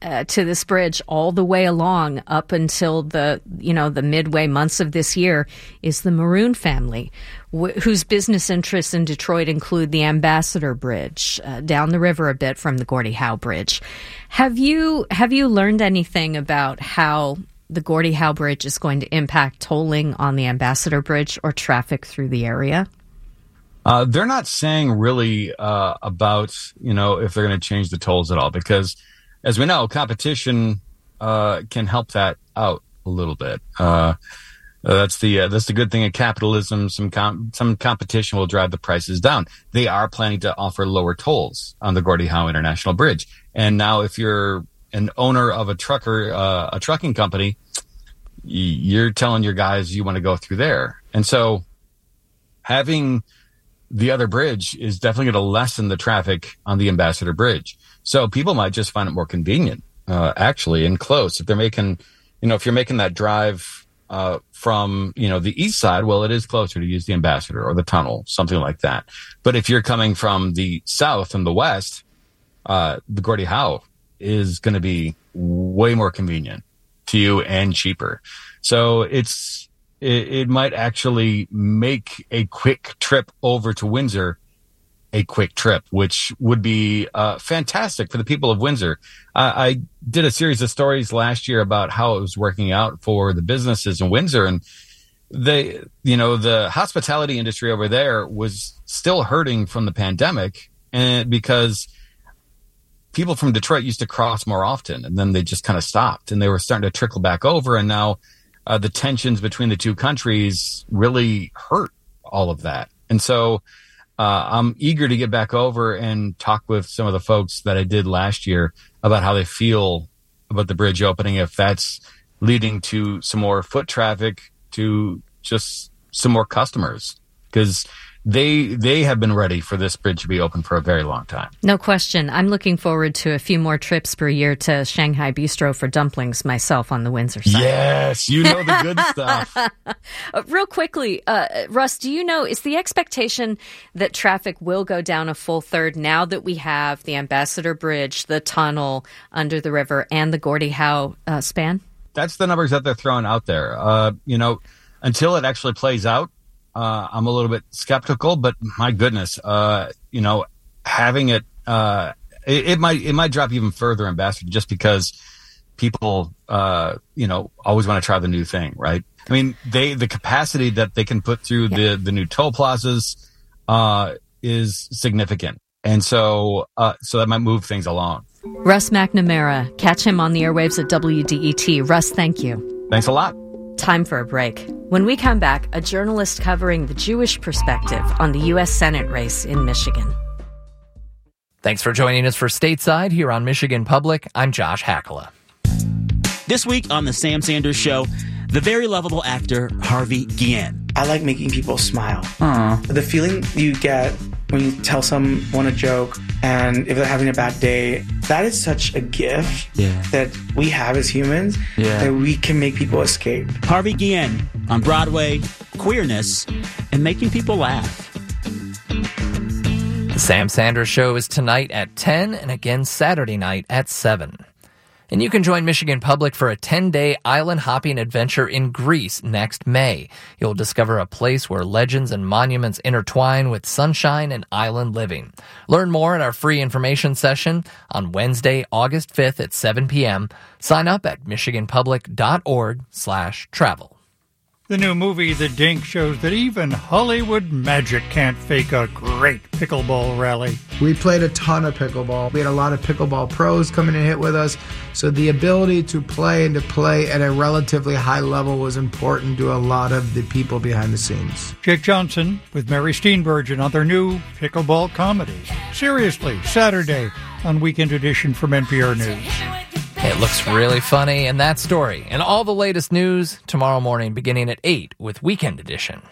to this bridge all the way along up until the midway months of this year is the Maroon family, whose business interests in Detroit include the Ambassador Bridge, down the river a bit from the Gordie Howe Bridge. Have you learned anything about how the Gordie Howe Bridge is going to impact tolling on the Ambassador Bridge or traffic through the area? They're not saying really about, if they're going to change the tolls at all, because as we know, competition can help that out a little bit. That's the good thing of capitalism. Some competition will drive the prices down. They are planning to offer lower tolls on the Gordie Howe International Bridge. And now if you're an owner of a trucking company, you're telling your guys you want to go through there. And so having the other bridge is definitely going to lessen the traffic on the Ambassador Bridge. So people might just find it more convenient, actually, and close. If they're making, if you're making that drive from, the east side, well, it is closer to use the Ambassador or the tunnel, something like that. But if you're coming from the south and the west, the Gordie Howe is going to be way more convenient to you and cheaper. So it might actually make a quick trip over to Windsor a quick trip, which would be fantastic for the people of Windsor. I did a series of stories last year about how it was working out for the businesses in Windsor, and the hospitality industry over there was still hurting from the pandemic, and because people from Detroit used to cross more often, and then they just kind of stopped, and they were starting to trickle back over, and now the tensions between the two countries really hurt all of that. And so I'm eager to get back over and talk with some of the folks that I did last year about how they feel about the bridge opening, if that's leading to some more foot traffic, to just some more customers, because they have been ready for this bridge to be open for a very long time. No question. I'm looking forward to a few more trips per year to Shanghai Bistro for dumplings myself on the Windsor side. Yes, you know the good stuff. Real quickly, Russ, do you know, is the expectation that traffic will go down a full third now that we have the Ambassador Bridge, the tunnel under the river, and the Gordie Howe span? That's the numbers that they're throwing out there. Until it actually plays out, I'm a little bit skeptical, but my goodness, having it, it might drop even further, Ambassador, just because people, always want to try the new thing, right? I mean, the capacity that they can put through the new toll plazas, is significant. And so that might move things along. Russ McNamara, catch him on the airwaves at WDET. Russ, thank you. Thanks a lot. Time for a break. When we come back, a journalist covering the Jewish perspective on the U.S. Senate race in Michigan. Thanks for joining us for Stateside here on Michigan Public. I'm Josh Hakala. This week on The Sam Sanders Show, the very lovable actor Harvey Guillen. I like making people smile. The feeling you get when you tell someone a joke, and if they're having a bad day, that is such a gift that we have as humans, that we can make people escape. Harvey Guillen on Broadway, queerness, and making people laugh. The Sam Sanders Show is tonight at 10 and again Saturday night at 7. And you can join Michigan Public for a 10-day island hopping adventure in Greece next May. You'll discover a place where legends and monuments intertwine with sunshine and island living. Learn more at our free information session on Wednesday, August 5th at 7 p.m. Sign up at michiganpublic.org/travel. The new movie, The Dink, shows that even Hollywood magic can't fake a great pickleball rally. We played a ton of pickleball. We had a lot of pickleball pros come in and hit with us. So the ability to play and to play at a relatively high level was important to a lot of the people behind the scenes. Jake Johnson with Mary Steenburgen on their new pickleball comedy. Seriously, Saturday on Weekend Edition from NPR News. It looks really funny, and that story and all the latest news tomorrow morning beginning at 8 with Weekend Edition.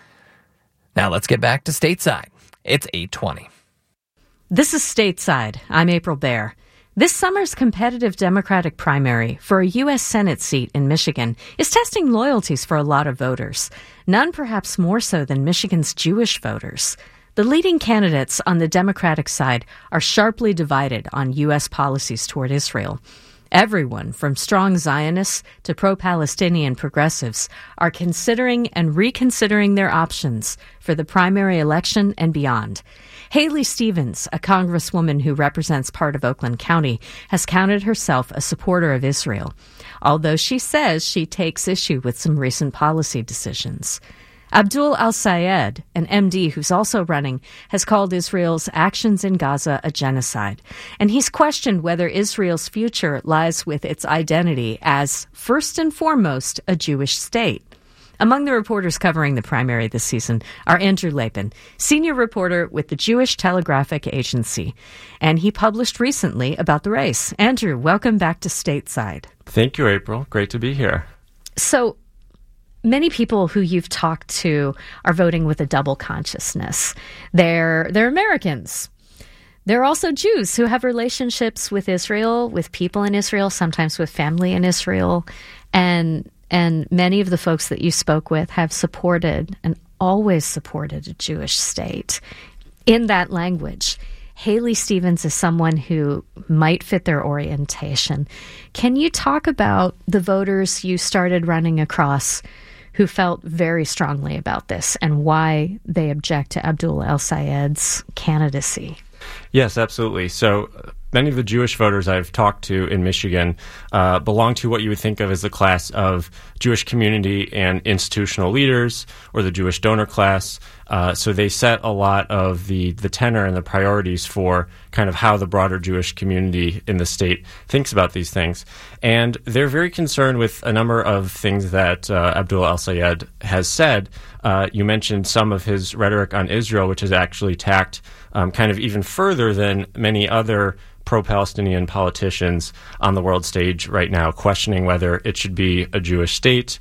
Now let's get back to Stateside. It's 8:20. This is Stateside. I'm April Baer. This summer's competitive Democratic primary for a U.S. Senate seat in Michigan is testing loyalties for a lot of voters, none perhaps more so than Michigan's Jewish voters. The leading candidates on the Democratic side are sharply divided on U.S. policies toward Israel. Everyone, from strong Zionists to pro-Palestinian progressives, are considering and reconsidering their options for the primary election and beyond. Haley Stevens, a congresswoman who represents part of Oakland County, has counted herself a supporter of Israel, although she says she takes issue with some recent policy decisions. Abdul al-Sayed, an MD who's also running, has called Israel's actions in Gaza a genocide. And he's questioned whether Israel's future lies with its identity as, first and foremost, a Jewish state. Among the reporters covering the primary this season are Andrew Lapin, senior reporter with the Jewish Telegraphic Agency. And he published recently about the race. Andrew, welcome back to Stateside. Thank you, April. Great to be here. So, many people who you've talked to are voting with a double consciousness. They're Americans. They're also Jews who have relationships with Israel, with people in Israel, sometimes with family in Israel. And many of the folks that you spoke with have supported and always supported a Jewish state. In that language, Haley Stevens is someone who might fit their orientation. Can you talk about the voters you started running across who felt very strongly about this and why they object to Abdul al-Sayed's candidacy? Yes, absolutely. So many of the Jewish voters I've talked to in Michigan belong to what you would think of as the class of Jewish community and institutional leaders, or the Jewish donor class. So they set a lot of the tenor and the priorities for kind of how the broader Jewish community in the state thinks about these things. And they're very concerned with a number of things that Abdul al-Sayed has said. You mentioned some of his rhetoric on Israel, which has actually tacked kind of even further than many other pro-Palestinian politicians on the world stage right now, questioning whether it should be a Jewish state,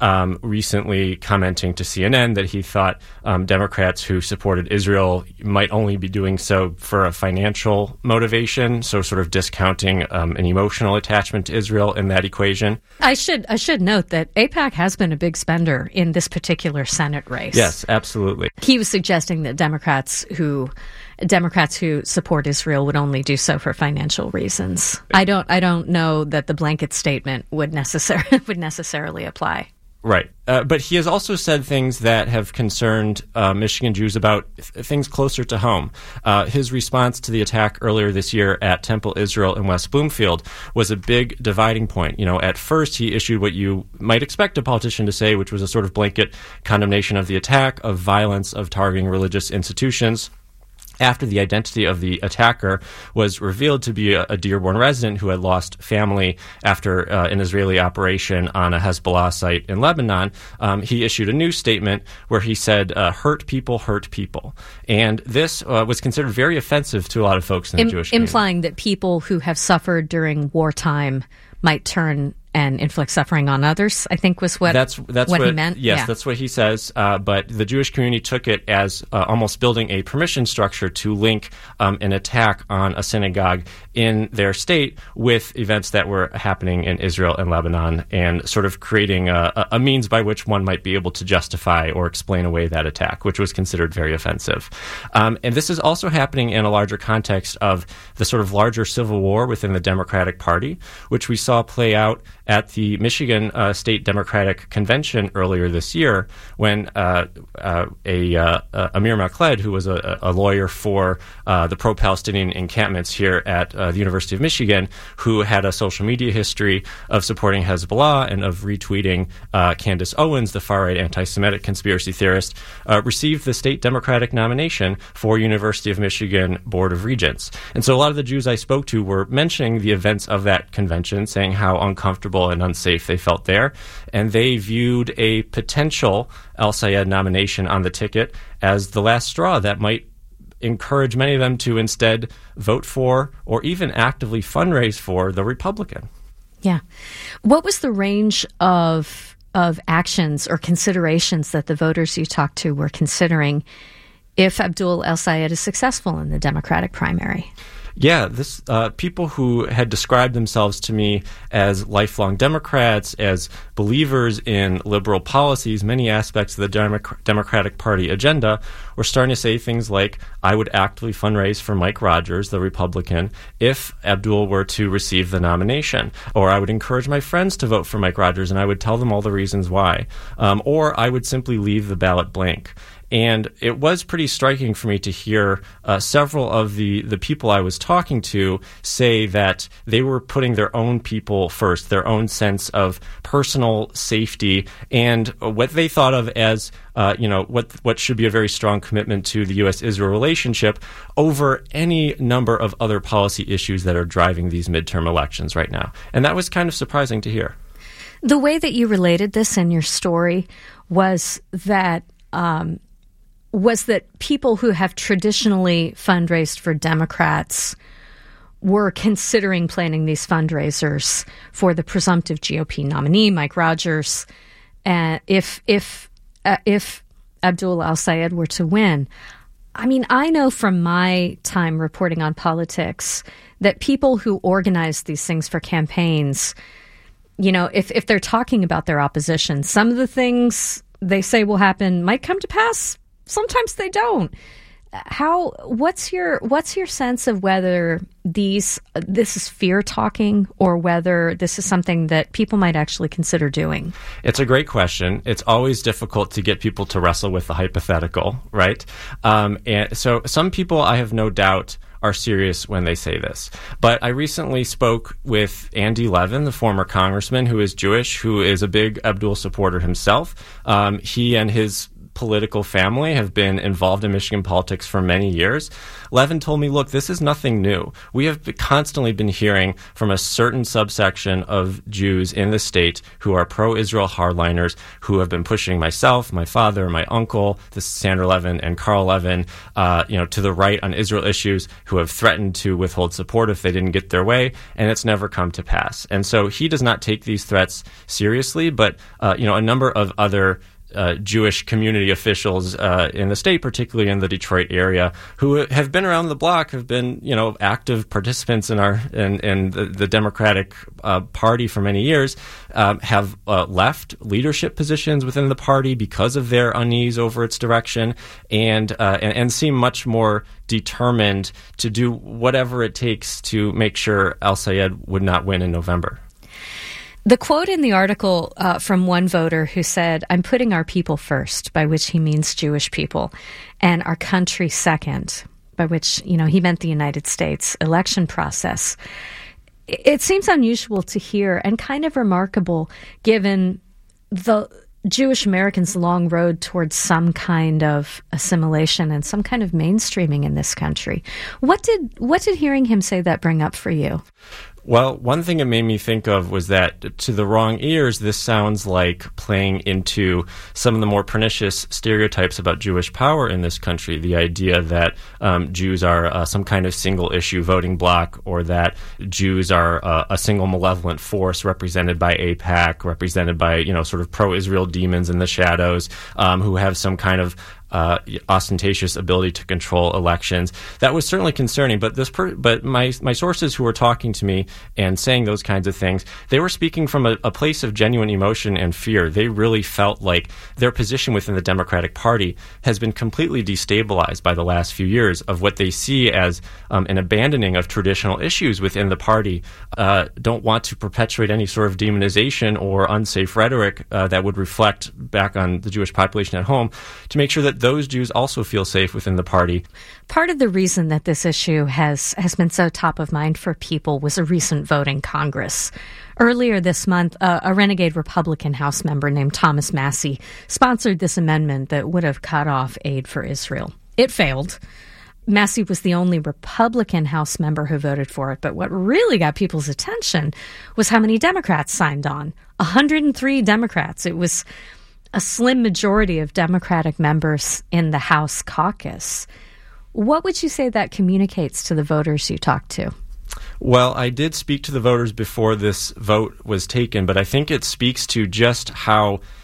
recently commenting to CNN that he thought Democrats who supported Israel might only be doing so for a financial motivation, so sort of discounting an emotional attachment to Israel in that equation. I should note that AIPAC has been a big spender in this particular Senate race. Yes, absolutely. He was suggesting that Democrats who support Israel would only do so for financial reasons. I don't know that the blanket statement would necessarily apply. Right. But he has also said things that have concerned Michigan Jews about things closer to home. His response to the attack earlier this year at Temple Israel in West Bloomfield was a big dividing point. You know, at first he issued what you might expect a politician to say, which was a sort of blanket condemnation of the attack, of violence, of targeting religious institutions. After the identity of the attacker was revealed to be a Dearborn resident who had lost family after an Israeli operation on a Hezbollah site in Lebanon, he issued a new statement where he said, hurt people hurt people. And this was considered very offensive to a lot of folks in the Jewish community. Implying that people who have suffered during wartime might turn and inflict suffering on others, I think was what he meant. Yes, yeah. That's what he says. But the Jewish community took it as almost building a permission structure to link an attack on a synagogue in their state with events that were happening in Israel and Lebanon, and sort of creating a means by which one might be able to justify or explain away that attack, which was considered very offensive. And this is also happening in a larger context of the sort of larger civil war within the Democratic Party, which we saw play out at the Michigan State Democratic Convention earlier this year, when Amir Makled, who was a lawyer for the pro-Palestinian encampments here at the University of Michigan, who had a social media history of supporting Hezbollah and of retweeting Candace Owens, the far-right anti-Semitic conspiracy theorist, received the state Democratic nomination for University of Michigan Board of Regents. And so a lot of the Jews I spoke to were mentioning the events of that convention, saying how uncomfortable and unsafe they felt there, and they viewed a potential al-Sayed nomination on the ticket as the last straw that might encourage many of them to instead vote for or even actively fundraise for the Republican. Yeah. What was the range of actions or considerations that the voters you talked to were considering if Abdul al-Sayed is successful in the Democratic primary? Yeah, this people who had described themselves to me as lifelong Democrats, as believers in liberal policies, many aspects of the Democratic Party agenda, were starting to say things like, I would actively fundraise for Mike Rogers, the Republican, if Abdul were to receive the nomination. Or I would encourage my friends to vote for Mike Rogers, and I would tell them all the reasons why. Or I would simply leave the ballot blank. And it was pretty striking for me to hear several of the people I was talking to say that they were putting their own people first, their own sense of personal safety, and what they thought of as what should be a very strong commitment to the U.S.-Israel relationship over any number of other policy issues that are driving these midterm elections right now. And that was kind of surprising to hear. The way that you related this in your story was that people who have traditionally fundraised for Democrats were considering planning these fundraisers for the presumptive GOP nominee, Mike Rogers, if Abdul al-Sayed were to win. I mean, I know from my time reporting on politics that people who organize these things for campaigns, if they're talking about their opposition, some of the things they say will happen might come to pass. Sometimes they don't. What's your sense of whether this is fear talking or whether this is something that people might actually consider doing? It's a great question. It's always difficult to get people to wrestle with the hypothetical, right? And so some people, I have no doubt, are serious when they say this. But I recently spoke with Andy Levin, the former congressman who is Jewish, who is a big Abdul supporter himself. He and his political family have been involved in Michigan politics for many years. Levin told me, look, this is nothing new. We have constantly been hearing from a certain subsection of Jews in the state who are pro-Israel hardliners who have been pushing myself, my father, my uncle, this Sandra Levin and Carl Levin, to the right on Israel issues, who have threatened to withhold support if they didn't get their way, and it's never come to pass. And so he does not take these threats seriously, but a number of other Jewish community officials in the state, particularly in the Detroit area, who have been around the block, have been active participants in the Democratic Party for many years, have left leadership positions within the party because of their unease over its direction, and seem much more determined to do whatever it takes to make sure al-Sayed would not win in November. The quote in the article from one voter who said, I'm putting our people first, by which he means Jewish people, and our country second, by which, he meant the United States election process. It seems unusual to hear and kind of remarkable given the Jewish Americans' long road towards some kind of assimilation and some kind of mainstreaming in this country. What did hearing him say that bring up for you? Well, one thing it made me think of was that to the wrong ears, this sounds like playing into some of the more pernicious stereotypes about Jewish power in this country. The idea that Jews are some kind of single-issue voting bloc, or that Jews are a single malevolent force represented by AIPAC, represented by, sort of pro-Israel demons in the shadows, who have some kind of ostentatious ability to control elections. That was certainly concerning, but my sources who were talking to me and saying those kinds of things, they were speaking from a place of genuine emotion and fear. They really felt like their position within the Democratic Party has been completely destabilized by the last few years of what they see as an abandoning of traditional issues within the party, don't want to perpetuate any sort of demonization or unsafe rhetoric that would reflect back on the Jewish population at home, to make sure that those Jews also feel safe within the party. Part of the reason that this issue has been so top of mind for people was a recent vote in Congress. Earlier this month, a renegade Republican House member named Thomas Massie sponsored this amendment that would have cut off aid for Israel. It failed. Massie was the only Republican House member who voted for it, but what really got people's attention was how many Democrats signed on. 103 Democrats. It was a slim majority of Democratic members in the House caucus. What would you say that communicates to the voters you talked to? Well, I did speak to the voters before this vote was taken, but I think it speaks to just how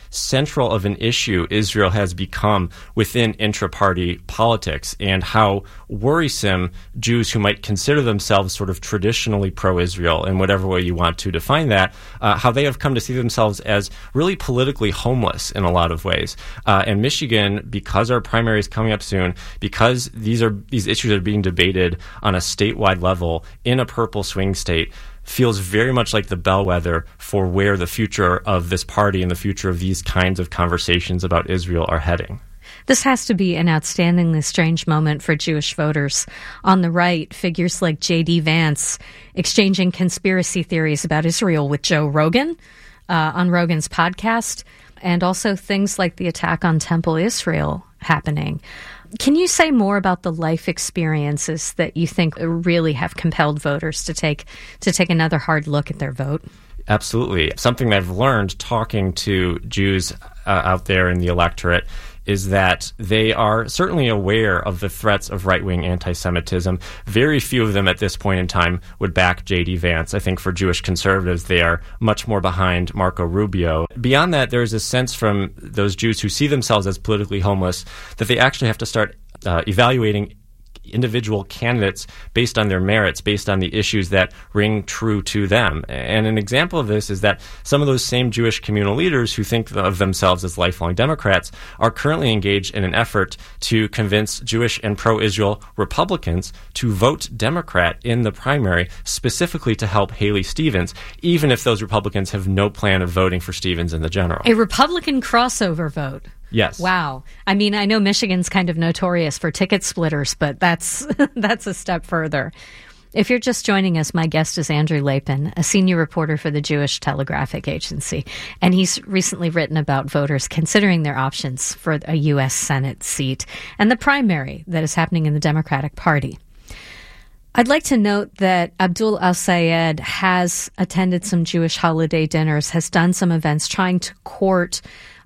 central of an issue Israel has become within intra-party politics, and how worrisome Jews who might consider themselves sort of traditionally pro-Israel, in whatever way you want to define that, how they have come to see themselves as really politically homeless in a lot of ways. And Michigan, because our primary is coming up soon, because these issues are being debated on a statewide level in a purple swing state, feels very much like the bellwether for where the future of this party and the future of these kinds of conversations about Israel are heading. This has to be an outstandingly strange moment for Jewish voters. On the right, figures like J.D. Vance exchanging conspiracy theories about Israel with Joe Rogan on Rogan's podcast, and also things like the attack on Temple Israel happening. Can you say more about the life experiences that you think really have compelled voters to take another hard look at their vote? Absolutely. Something I've learned talking to Jews out there in the electorate is that they are certainly aware of the threats of right-wing anti-Semitism. Very few of them at this point in time would back J.D. Vance. I think for Jewish conservatives, they are much more behind Marco Rubio. Beyond that, there's a sense from those Jews who see themselves as politically homeless that they actually have to start evaluating individual candidates based on their merits, based on the issues that ring true to them. And an example of this is that some of those same Jewish communal leaders who think of themselves as lifelong Democrats are currently engaged in an effort to convince Jewish and pro-Israel Republicans to vote Democrat in the primary, specifically to help Haley Stevens, even if those Republicans have no plan of voting for Stevens in the general. A Republican crossover vote. Yes. Wow. I mean, I know Michigan's kind of notorious for ticket splitters, but that's a step further. If you're just joining us, my guest is Andrew Lapin, a senior reporter for the Jewish Telegraphic Agency, and he's recently written about voters considering their options for a U.S. Senate seat and the primary that is happening in the Democratic Party. I'd like to note that Abdul Al-Sayed has attended some Jewish holiday dinners, has done some events trying to court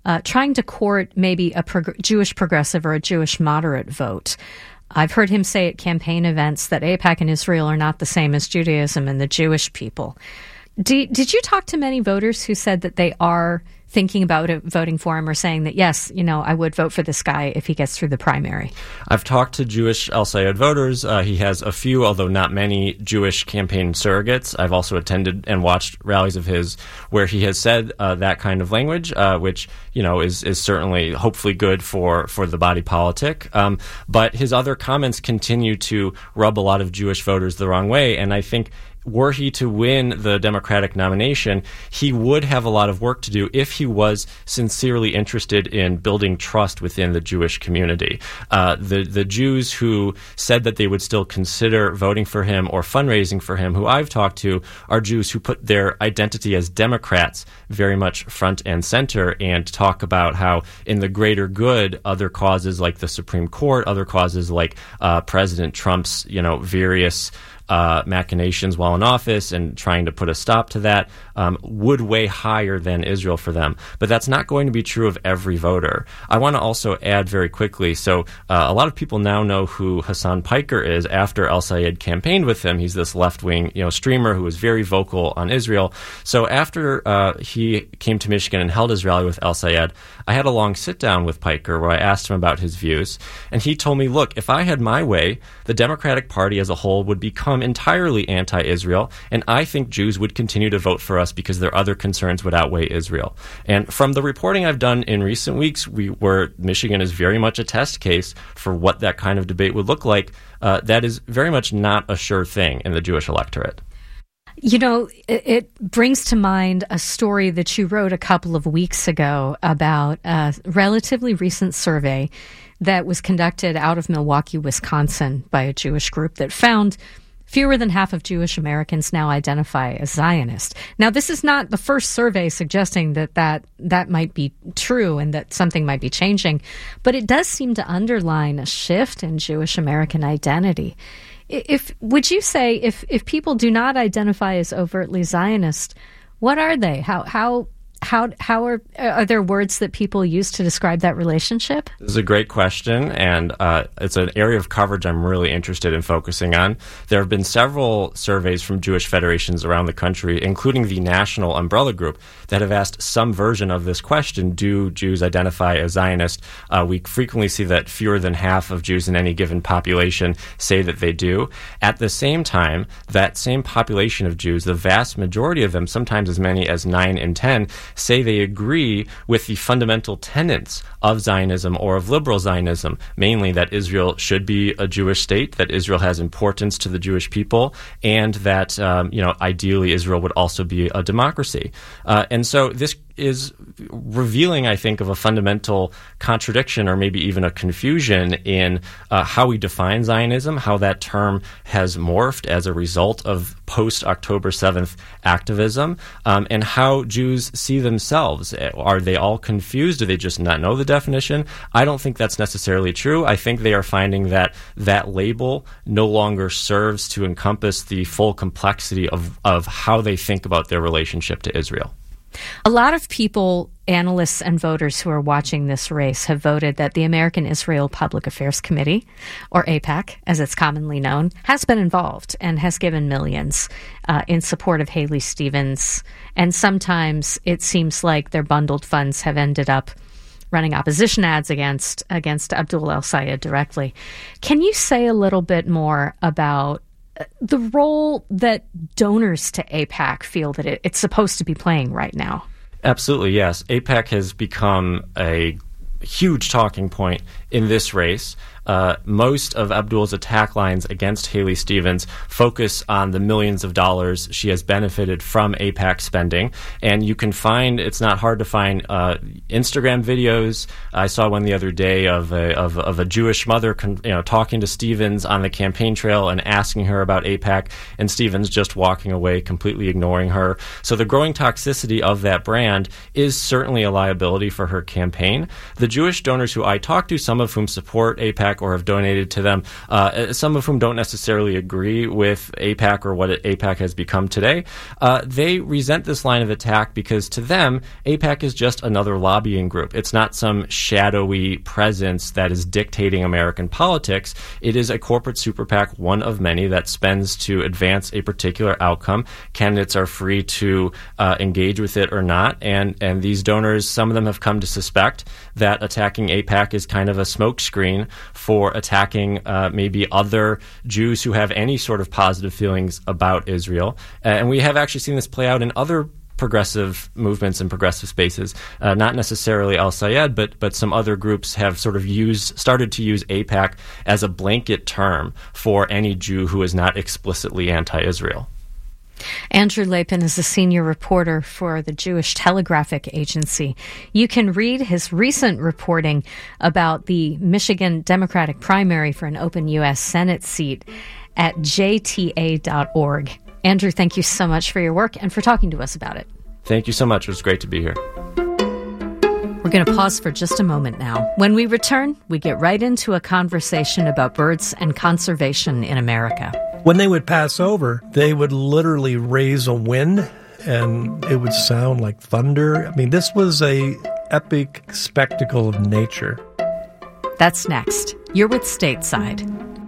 maybe a Jewish progressive or a Jewish moderate vote. I've heard him say at campaign events that AIPAC and Israel are not the same as Judaism and the Jewish people. Did you talk to many voters who said that they are thinking about voting for him or saying that, yes, I would vote for this guy if he gets through the primary? I've talked to Jewish Al-Sayed voters. He has a few, although not many, Jewish campaign surrogates. I've also attended and watched rallies of his where he has said that kind of language, which, is certainly hopefully good for the body politic. But his other comments continue to rub a lot of Jewish voters the wrong way, and I think were he to win the Democratic nomination, he would have a lot of work to do if he was sincerely interested in building trust within the Jewish community. The Jews who said that they would still consider voting for him or fundraising for him, who I've talked to, are Jews who put their identity as Democrats very much front and center and talk about how in the greater good, other causes like the Supreme Court, other causes like President Trump's, various machinations while in office and trying to put a stop to that would weigh higher than Israel for them. But that's not going to be true of every voter. I want to also add very quickly, so a lot of people now know who Hassan Piker is after Al-Sayed campaigned with him. He's this left-wing streamer who was very vocal on Israel. So after he came to Michigan and held his rally with Al-Sayed, I had a long sit-down with Piker where I asked him about his views. And he told me, look, if I had my way, the Democratic Party as a whole would become entirely anti-Israel, and I think Jews would continue to vote for us because their other concerns would outweigh Israel. And from the reporting I've done in recent weeks, where Michigan is very much a test case for what that kind of debate would look like, that is very much not a sure thing in the Jewish electorate. It brings to mind a story that you wrote a couple of weeks ago about a relatively recent survey that was conducted out of Milwaukee, Wisconsin by a Jewish group that found fewer than half of Jewish Americans now identify as Zionist. Now, this is not the first survey suggesting that might be true and that something might be changing, but it does seem to underline a shift in Jewish American identity. Would you say if people do not identify as overtly Zionist, what are they? How How are there words that people use to describe that relationship? This is a great question, and it's an area of coverage I'm really interested in focusing on. There have been several surveys from Jewish federations around the country, including the National Umbrella Group, that have asked some version of this question: do Jews identify as Zionist? We frequently see that fewer than half of Jews in any given population say that they do. At the same time, that same population of Jews, the vast majority of them, sometimes as many as 9 in 10, say they agree with the fundamental tenets of Zionism or of liberal Zionism, mainly that Israel should be a Jewish state, that Israel has importance to the Jewish people, and that ideally Israel would also be a democracy. And so this is revealing, I think, of a fundamental contradiction or maybe even a confusion in how we define Zionism, how that term has morphed as a result of post-October 7th activism, and how Jews see themselves. Are they all confused? Do they just not know the definition? I don't think that's necessarily true. I think they are finding that that label no longer serves to encompass the full complexity of how they think about their relationship to Israel. A lot of people, analysts and voters who are watching this race have voted that the American Israel Public Affairs Committee, or AIPAC, as it's commonly known, has been involved and has given millions in support of Haley Stevens. And sometimes it seems like their bundled funds have ended up running opposition ads against Abdul El-Sayed directly. Can you say a little bit more about the role that donors to AIPAC feel that it's supposed to be playing right now? Absolutely, yes. AIPAC has become a huge talking point in this race. Most of Abdul's attack lines against Haley Stevens focus on the millions of dollars she has benefited from AIPAC spending. And you can find, it's not hard to find Instagram videos. I saw one the other day of a Jewish mother talking to Stevens on the campaign trail and asking her about AIPAC, and Stevens just walking away, completely ignoring her. So the growing toxicity of that brand is certainly a liability for her campaign. The Jewish donors who I talked to, some of whom support AIPAC or have donated to them, some of whom don't necessarily agree with AIPAC or what AIPAC has become today, they resent this line of attack because to them, AIPAC is just another lobbying group. It's not some shadowy presence that is dictating American politics. It is a corporate super PAC, one of many, that spends to advance a particular outcome. Candidates are free to engage with it or not, and these donors, some of them have come to suspect that attacking AIPAC is kind of a smokescreen for attacking maybe other Jews who have any sort of positive feelings about Israel. And we have actually seen this play out in other progressive movements and progressive spaces, not necessarily El-Sayed, but some other groups have sort of started to use AIPAC as a blanket term for any Jew who is not explicitly anti-Israel. Andrew Lapin is a senior reporter for the Jewish Telegraphic Agency. You can read his recent reporting about the Michigan Democratic primary for an open U.S. Senate seat at jta.org. Andrew, thank you so much for your work and for talking to us about it. Thank you so much. It was great to be here. We're going to pause for just a moment now. When we return, we get right into a conversation about birds and conservation in America. When they would pass over, they would literally raise a wind, and it would sound like thunder. I mean, this was a epic spectacle of nature. That's next. You're with Stateside.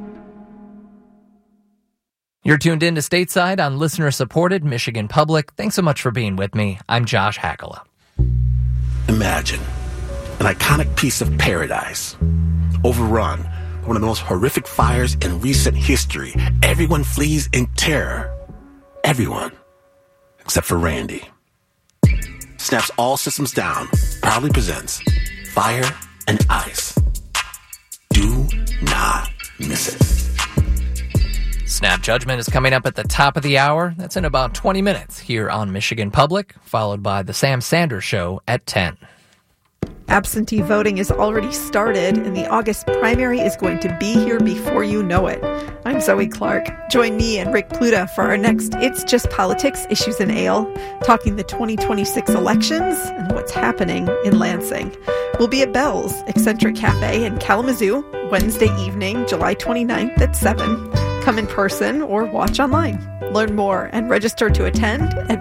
You're tuned in to Stateside on listener-supported Michigan Public. Thanks so much for being with me. I'm Josh Hakala. Imagine an iconic piece of paradise, overrun by one of the most horrific fires in recent history. Everyone flees in terror. Everyone, except for Randy. Snap's All Systems Down proudly presents Fire and Ice. Do not miss it. Snap Judgment is coming up at the top of the hour. That's in about 20 minutes here on Michigan Public, followed by the Sam Sanders Show at 10. Absentee voting is already started, and the August primary is going to be here before you know it. I'm Zoe Clark. Join me and Rick Pluta for our next It's Just Politics Issues and Ale, talking the 2026 elections and what's happening in Lansing. We'll be at Bell's Eccentric Cafe in Kalamazoo, Wednesday evening, July 29th at 7. Come in person or watch online. Learn more and register to attend at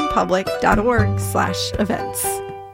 michiganpublic.org/events.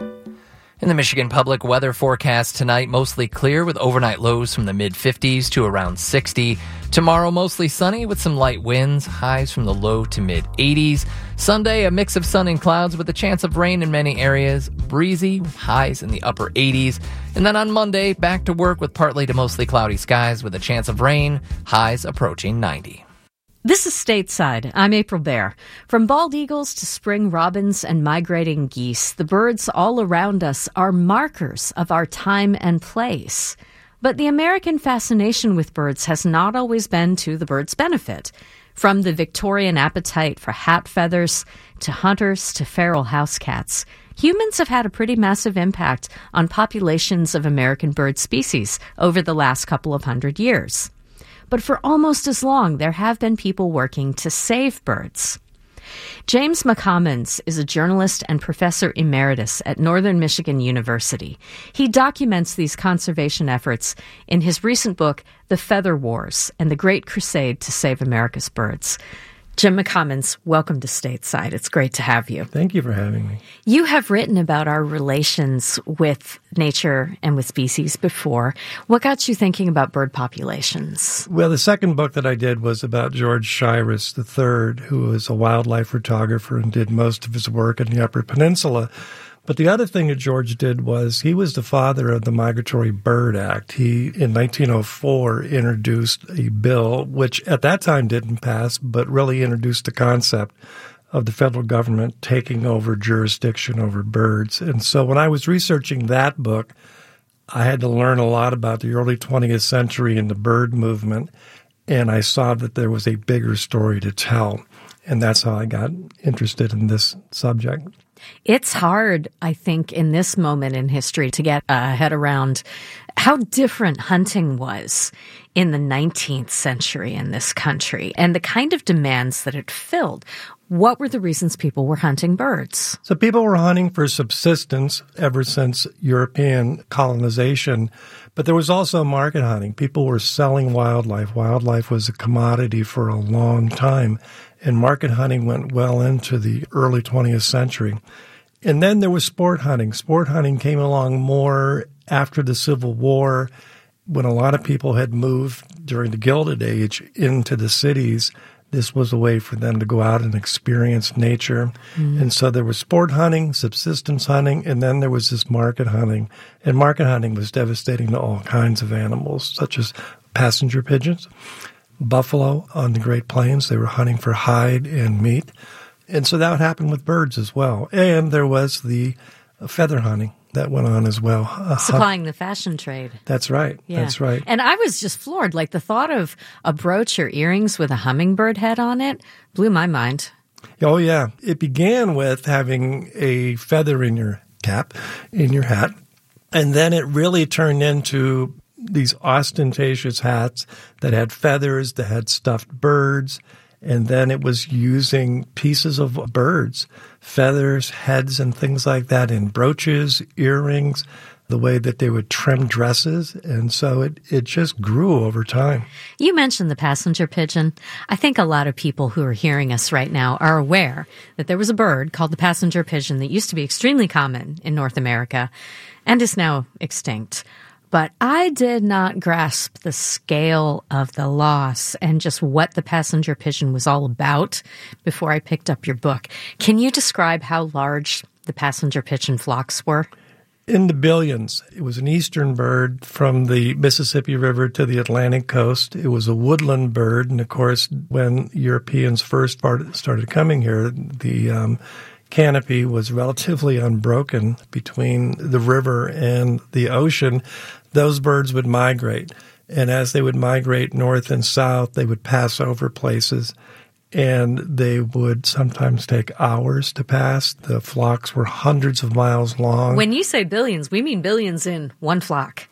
In the Michigan Public weather forecast tonight, mostly clear with overnight lows from the mid-50s to around 60. Tomorrow, mostly sunny with some light winds, highs from the low to mid-80s. Sunday, a mix of sun and clouds with a chance of rain in many areas. Breezy, highs in the upper 80s. And then on Monday, back to work with partly to mostly cloudy skies with a chance of rain, highs approaching 90. This is Stateside. I'm April Baer. From bald eagles to spring robins and migrating geese, the birds all around us are markers of our time and place. But the American fascination with birds has not always been to the bird's benefit. From the Victorian appetite for hat feathers to hunters to feral house cats, humans have had a pretty massive impact on populations of American bird species over the last couple of hundred years. But for almost as long, there have been people working to save birds. James McCommons is a journalist and professor emeritus at Northern Michigan University. He documents these conservation efforts in his recent book, The Feather Wars and the Great Crusade to Save America's Birds. Jim McCommons, welcome to Stateside. It's great to have you. Thank you for having me. You have written about our relations with nature and with species before. What got you thinking about bird populations? Well, the second book that I did was about George Shiras III, who was a wildlife photographer and did most of his work in the Upper Peninsula. But the other thing that George did was he was the father of the Migratory Bird Act. He, in 1904, introduced a bill, which at that time didn't pass, but really introduced the concept of the federal government taking over jurisdiction over birds. And so when I was researching that book, I had to learn a lot about the early 20th century and the bird movement, and I saw that there was a bigger story to tell. And that's how I got interested in this subject. It's hard, I think, in this moment in history to get a head around how different hunting was in the 19th century in this country and the kind of demands that it filled. What were the reasons people were hunting birds? So people were hunting for subsistence ever since European colonization, but there was also market hunting. People were selling wildlife. Wildlife was a commodity for a long time, and market hunting went well into the early 20th century. And then there was sport hunting. Sport hunting came along more after the Civil War, when a lot of people had moved during the Gilded Age into the cities. This was a way for them to go out and experience nature. And so there was sport hunting, subsistence hunting, and then there was this market hunting. And market hunting was devastating to all kinds of animals, such as passenger pigeons, buffalo on the Great Plains. They were hunting for hide and meat. And so that would happen with birds as well. And there was the feather hunting that went on as well. Supplying the fashion trade. That's right. Yeah. That's right. And I was just floored. Like the thought of a brooch or earrings with a hummingbird head on it blew my mind. Oh, yeah. It began with having a feather in your cap, in your hat. And then it really turned into these ostentatious hats that had feathers, that had stuffed birds. And then it was using pieces of birds, feathers, heads, and things like that in brooches, earrings, the way that they would trim dresses. And so it just grew over time. You mentioned the passenger pigeon. I think a lot of people who are hearing us right now are aware that there was a bird called the passenger pigeon that used to be extremely common in North America and is now extinct. But I did not grasp the scale of the loss and just what the passenger pigeon was all about before I picked up your book. Can you describe how large the passenger pigeon flocks were? In the billions. It was an eastern bird from the Mississippi River to the Atlantic coast. It was a woodland bird. And, of course, when Europeans first started coming here, the canopy was relatively unbroken between the river and the ocean. Those birds would migrate. And as they would migrate north and south, they would pass over places. And they would sometimes take hours to pass. The flocks were hundreds of miles long. When you say billions, we mean billions in one flock.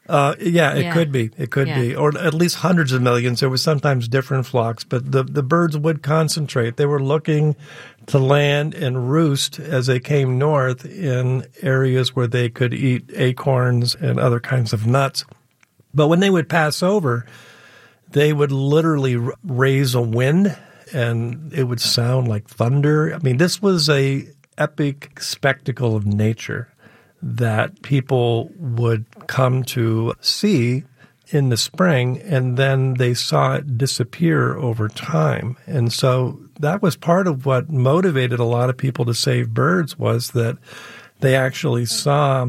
It could be. It could be. Or at least hundreds of millions. There were sometimes different flocks. But the birds would concentrate. They were looking to land and roost as they came north in areas where they could eat acorns and other kinds of nuts. But when they would pass over, they would literally raise a wind and it would sound like thunder. I mean, this was a epic spectacle of nature that people would come to see in the spring, and then they saw it disappear over time. And so that was part of what motivated a lot of people to save birds, was that they actually saw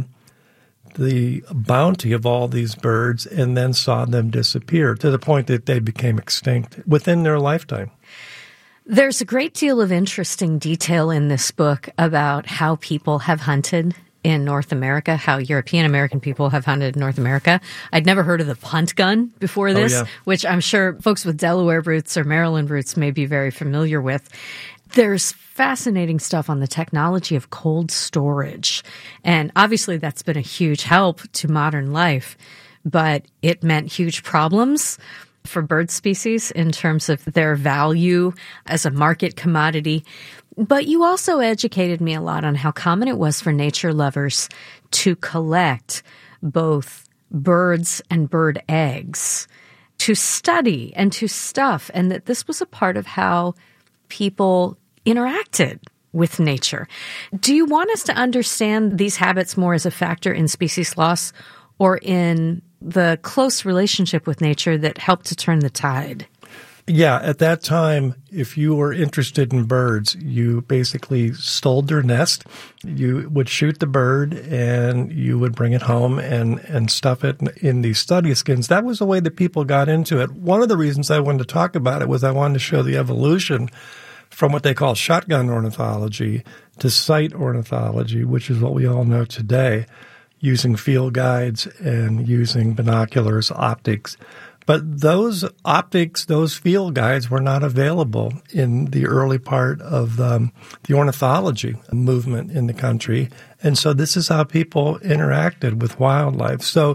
the bounty of all these birds and then saw them disappear to the point that they became extinct within their lifetime. There's a great deal of interesting detail in this book about how people have hunted in North America, how European American people have hunted in North America. I'd never heard of the punt gun before this, which I'm sure folks with Delaware roots or Maryland roots may be very familiar with. There's fascinating stuff on the technology of cold storage. And obviously that's been a huge help to modern life, but it meant huge problems for bird species in terms of their value as a market commodity. But you also educated me a lot on how common it was for nature lovers to collect both birds and bird eggs, to study and to stuff, and that this was a part of how people interacted with nature. Do you want us to understand these habits more as a factor in species loss or in the close relationship with nature that helped to turn the tide? Yeah, at that time, if you were interested in birds, you basically stole their nest. You would shoot the bird and you would bring it home and stuff it in these study skins. That was the way that people got into it. One of the reasons I wanted to talk about it was I wanted to show the evolution from what they call shotgun ornithology to sight ornithology, which is what we all know today, using field guides and using binoculars, optics. But those optics, those field guides were not available in the early part of the ornithology movement in the country. And so this is how people interacted with wildlife. So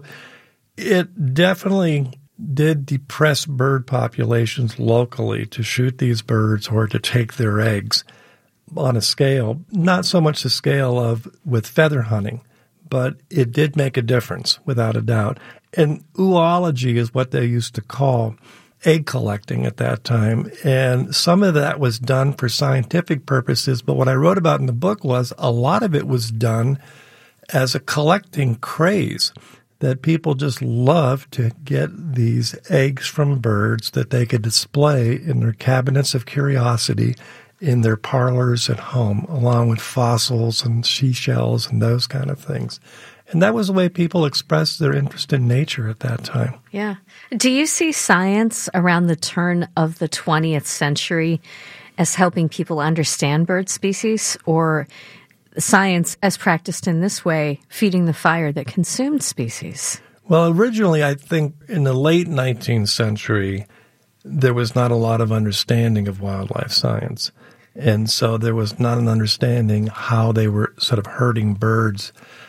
it definitely did depress bird populations locally to shoot these birds or to take their eggs on a scale, not so much the scale of with feather hunting, but it did make a difference without a doubt. And oology is what they used to call egg collecting at that time. And some of that was done for scientific purposes. But what I wrote about in the book was a lot of it was done as a collecting craze, that people just loved to get these eggs from birds that they could display in their cabinets of curiosity in their parlors at home, along with fossils and seashells and those kind of things. And that was the way people expressed their interest in nature at that time. Yeah. Do you see science around the turn of the 20th century as helping people understand bird species, or science as practiced in this way, feeding the fire that consumed species? Well, originally, I think in the late 19th century, there was not a lot of understanding of wildlife science. And so there was not an understanding how they were sort of herding birds.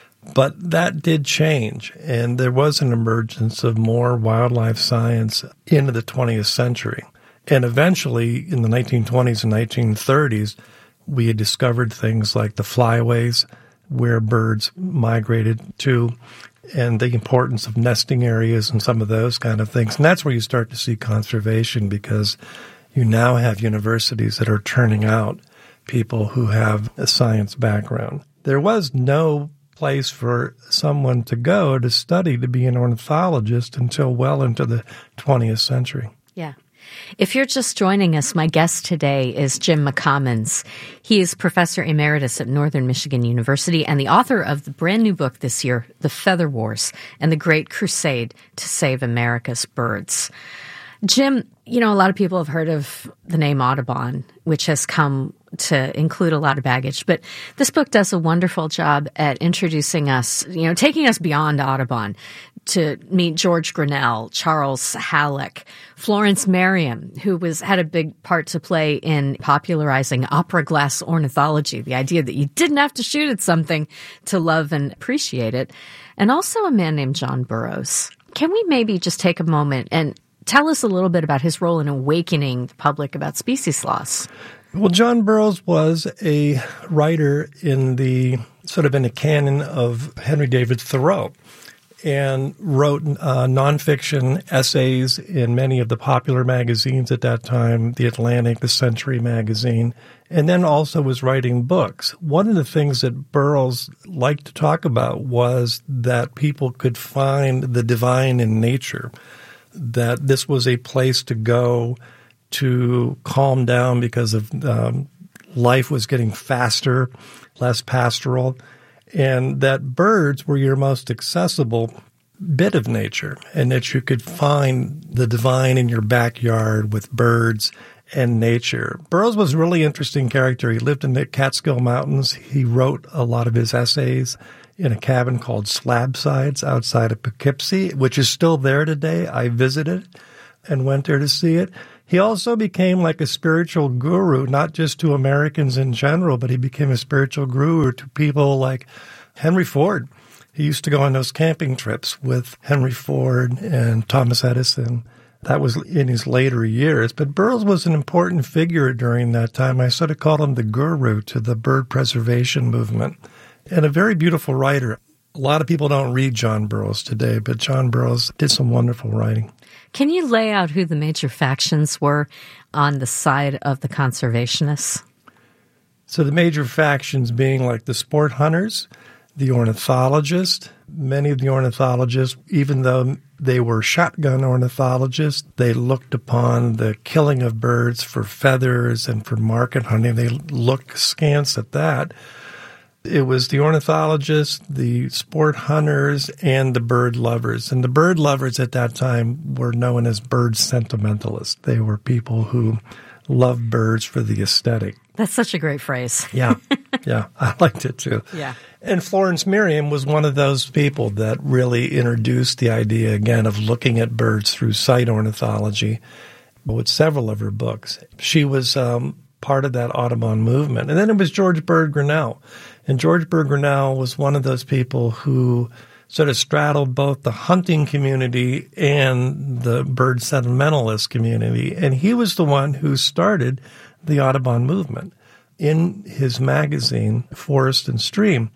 But that did change, and there was an emergence of more wildlife science into the 20th century. And eventually, in the 1920s and 1930s, we had discovered things like the flyways, where birds migrated to, and the importance of nesting areas and some of those kind of things. And that's where you start to see conservation, because you now have universities that are turning out people who have a science background. There was no place for someone to go to study to be an ornithologist until well into the 20th century. Yeah. If you're just joining us, my guest today is Jim McCommons. He is professor emeritus at Northern Michigan University and the author of the brand new book this year, The Feather Wars and the Great Crusade to Save America's Birds. Jim, you know, a lot of people have heard of the name Audubon, which has come to include a lot of baggage. But this book does a wonderful job at introducing us, you know, taking us beyond Audubon to meet George Grinnell, Charles Halleck, Florence Merriam, who had a big part to play in popularizing opera glass ornithology, the idea that you didn't have to shoot at something to love and appreciate it, and also a man named John Burroughs. Can we maybe just take a moment and tell us a little bit about his role in awakening the public about species loss? Well, John Burroughs was a writer in the canon of Henry David Thoreau. and wrote nonfiction essays in many of the popular magazines at that time, The Atlantic, The Century magazine, and then also was writing books. One of the things that Burroughs liked to talk about was that people could find the divine in nature, that this was a place to go to calm down because of life was getting faster, less pastoral, and that birds were your most accessible bit of nature, and that you could find the divine in your backyard with birds and nature. Burroughs was a really interesting character. He lived in the Catskill Mountains. He wrote a lot of his essays in a cabin called Slabsides outside of Poughkeepsie, which is still there today. I visited and went there to see it. He also became like a spiritual guru, not just to Americans in general, but he became a spiritual guru to people like Henry Ford. He used to go on those camping trips with Henry Ford and Thomas Edison. That was in his later years. But Burroughs was an important figure during that time. I sort of called him the guru to the bird preservation movement, and a very beautiful writer. A lot of people don't read John Burroughs today, but John Burroughs did some wonderful writing. Can you lay out who the major factions were on the side of the conservationists? So the major factions being like the sport hunters, the ornithologists. Many of the ornithologists, even though they were shotgun ornithologists, they looked upon the killing of birds for feathers and for market hunting. They looked askance at that. It was the ornithologists, the sport hunters, and the bird lovers. And the bird lovers at that time were known as bird sentimentalists. They were people who loved birds for the aesthetic. That's such a great phrase. Yeah, I liked it too. Yeah. And Florence Merriam was one of those people that really introduced the idea, again, of looking at birds through sight ornithology with several of her books. She was part of that Audubon movement. And then it was George Bird Grinnell. And George Bird Grinnell was one of those people who sort of straddled both the hunting community and the bird sentimentalist community. And he was the one who started the Audubon movement in his magazine, Forest and Stream.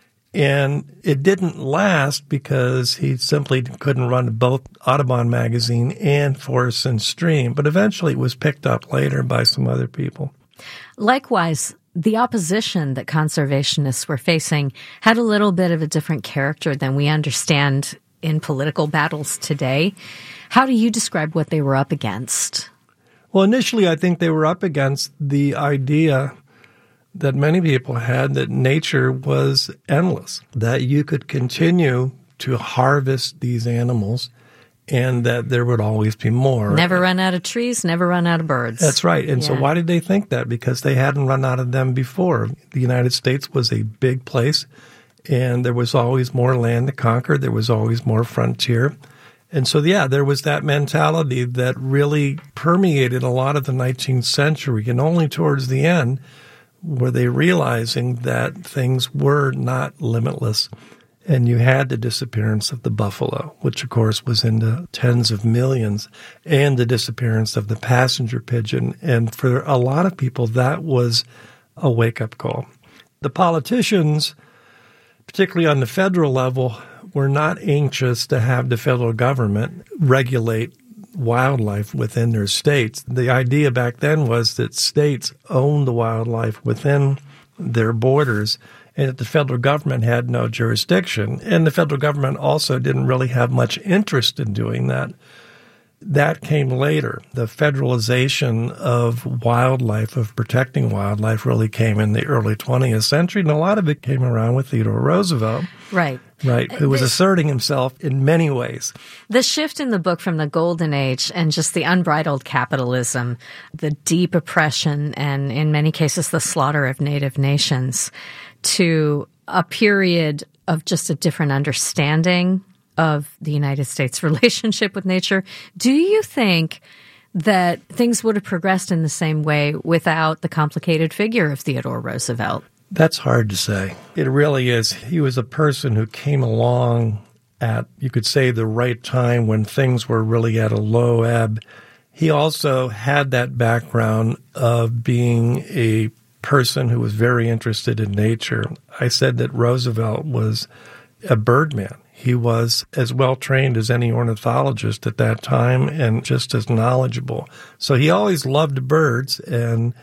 And it didn't last because he simply couldn't run both Audubon magazine and Forest and Stream. But eventually it was picked up later by some other people. Likewise, the opposition that conservationists were facing had a little bit of a different character than we understand in political battles today. How do you describe what they were up against? Well, initially, I think they were up against the idea that many people had that nature was endless, that you could continue to harvest these animals and that there would always be more. Never run out of trees, never run out of birds. That's right. And so why did they think that? Because they hadn't run out of them before. The United States was a big place, and there was always more land to conquer. There was always more frontier. And so, there was that mentality that really permeated a lot of the 19th century. And only towards the end were they realizing that things were not limitless. And you had the disappearance of the buffalo, which, of course, was in the tens of millions, and the disappearance of the passenger pigeon. And for a lot of people, that was a wake-up call. The politicians, particularly on the federal level, were not anxious to have the federal government regulate wildlife within their states. The idea back then was that states owned the wildlife within their borders, and that the federal government had no jurisdiction. And the federal government also didn't really have much interest in doing that. That came later. The federalization of wildlife, of protecting wildlife, really came in the early 20th century, and a lot of it came around with Theodore Roosevelt. Right. Who was asserting himself in many ways. The shift in the book from the golden age and just the unbridled capitalism, the deep oppression, and in many cases the slaughter of native nations, to a period of just a different understanding of the United States' relationship with nature. Do you think that things would have progressed in the same way without the complicated figure of Theodore Roosevelt? That's hard to say. It really is. He was a person who came along at, you could say, the right time when things were really at a low ebb. He also had that background of being a person who was very interested in nature. I said that Roosevelt was a birdman. He was as well trained as any ornithologist at that time and just as knowledgeable. So he always loved birds, and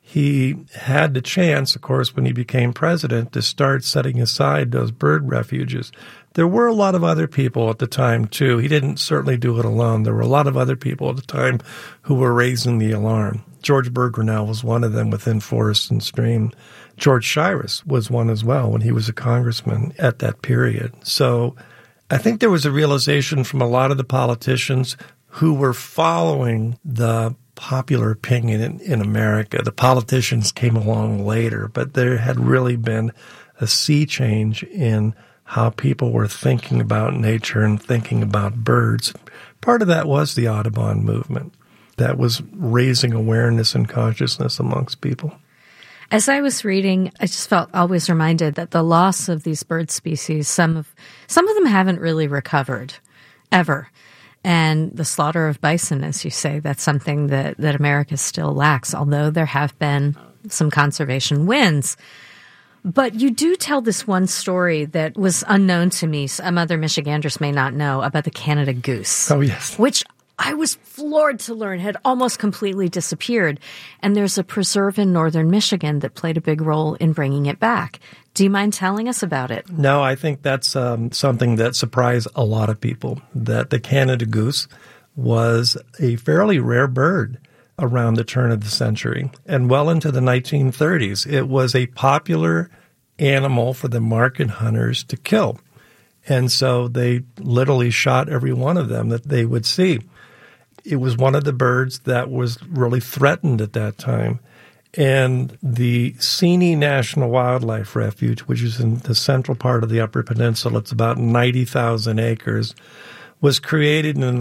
he had the chance, of course, when he became president, to start setting aside those bird refuges. There were a lot of other people at the time, too. He didn't certainly do it alone. There were a lot of other people at the time who were raising the alarm. George Bird Grinnell was one of them within Forest and Stream. George Shiras was one as well when he was a congressman at that period. So I think there was a realization from a lot of the politicians who were following the popular opinion in America. The politicians came along later, but there had really been a sea change in how people were thinking about nature and thinking about birds. Part of that was the Audubon movement. That was raising awareness and consciousness amongst people. As I was reading, I just felt always reminded that the loss of these bird species, some of them haven't really recovered, ever. And the slaughter of bison, as you say, that's something that America still lacks, although there have been some conservation wins. But you do tell this one story that was unknown to me. Some other Michiganders may not know about the Canada goose. Oh, yes. Which I was floored to learn had almost completely disappeared. And there's a preserve in northern Michigan that played a big role in bringing it back. Do you mind telling us about it? No, I think that's something that surprised a lot of people, that the Canada goose was a fairly rare bird around the turn of the century. And well into the 1930s, it was a popular animal for the market hunters to kill. And so they literally shot every one of them that they would see. It was one of the birds that was really threatened at that time. And the Seney National Wildlife Refuge, which is in the central part of the Upper Peninsula, it's about 90,000 acres, was created in the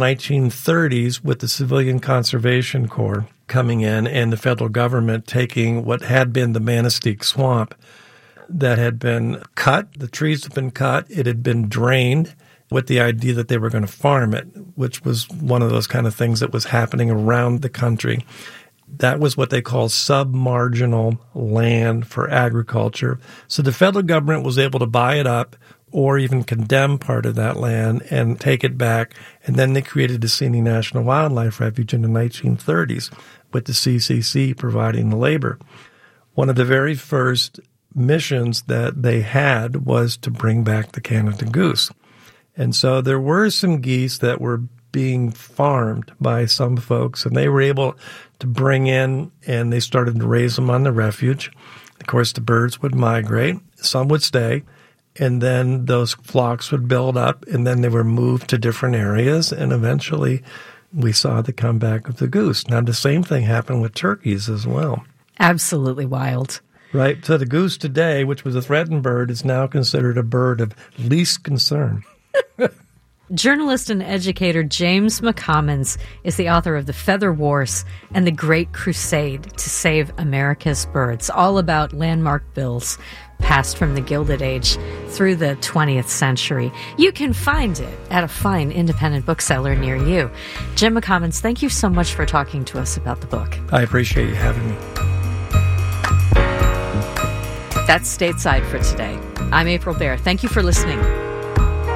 1930s with the Civilian Conservation Corps coming in and the federal government taking what had been the Manistique Swamp that had been cut. The trees had been cut. It had been drained with the idea that they were going to farm it, which was one of those kind of things that was happening around the country. That was what they call submarginal land for agriculture. So the federal government was able to buy it up or even condemn part of that land and take it back. And then they created the Seney National Wildlife Refuge in the 1930s with the CCC providing the labor. One of the very first missions that they had was to bring back the Canada goose. And so there were some geese that were being farmed by some folks, and they were able to bring in, and they started to raise them on the refuge. Of course, the birds would migrate. Some would stay, and then those flocks would build up, and then they were moved to different areas, and eventually we saw the comeback of the goose. Now, the same thing happened with turkeys as well. Absolutely wild. Right. So the goose today, which was a threatened bird, is now considered a bird of least concern. Journalist and educator James McCommons is the author of The Feather Wars and The Great Crusade to Save America's Birds, all about landmark bills passed from the Gilded Age through the 20th century. You can find it at a fine independent bookseller near you. Jim McCommons, thank you so much for talking to us about the book. I appreciate you having me. That's Stateside for today. I'm April Baer. Thank you for listening.